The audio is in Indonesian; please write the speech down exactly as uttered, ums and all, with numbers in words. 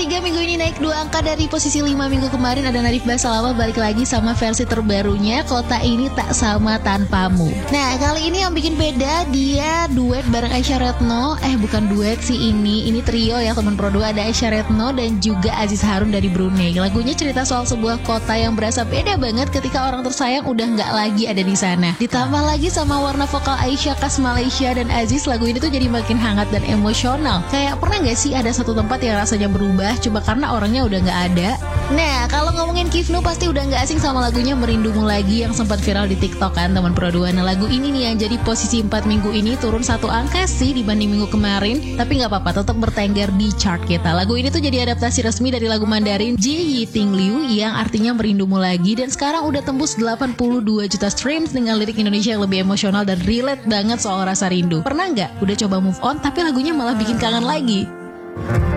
Tiga minggu ini naik dua angka dari posisi lima minggu kemarin. Ada Nadif Basalama balik lagi sama versi terbarunya Kota Ini Tak Sama Tanpamu. Nah kali ini yang bikin beda, dia duet bareng Aisyah Retno. Eh bukan duet sih ini, ini trio ya teman pro dua. Ada Aisyah Retno dan juga Aziz Harun dari Brunei. Lagunya cerita soal sebuah kota yang berasa beda banget ketika orang tersayang udah nggak lagi ada di sana. Ditambah lagi sama warna vokal Aisyah khas Malaysia dan Aziz, lagu ini tuh jadi makin hangat dan emosional. Kayak pernah nggak sih ada satu tempat yang rasanya berubah cuma karena orangnya udah nggak ada? Nah, kalau ngomongin Kifnu pasti udah nggak asing sama lagunya Merindumu Lagi yang sempat viral di TikTok kan teman pro dua. Nah, lagu ini nih yang jadi posisi empat minggu ini turun satu angka sih dibanding minggu kemarin, tapi nggak apa-apa, tetap bertengger di chart kita. Lagu ini tuh jadi adaptasi resmi dari lagu Mandarin Ji Yiting Liu yang artinya Merindumu Lagi, dan sekarang udah tembus delapan puluh dua juta streams dengan lirik Indonesia yang lebih emosional dan relate banget soal rasa rindu. Pernah nggak udah coba move on tapi lagunya malah bikin kangen lagi?